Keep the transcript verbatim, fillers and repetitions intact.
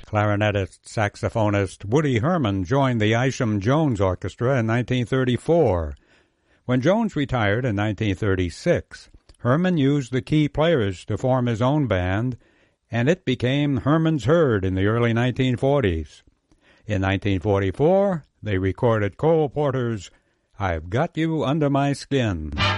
Clarinetist saxophonist Woody Herman joined the Isham Jones Orchestra in nineteen thirty-four. When Jones retired in nineteen thirty-six, Herman used the key players to form his own band, and it became Herman's Herd in the early nineteen forties. In nineteen forty-four, they recorded Cole Porter's I've Got You Under My Skin.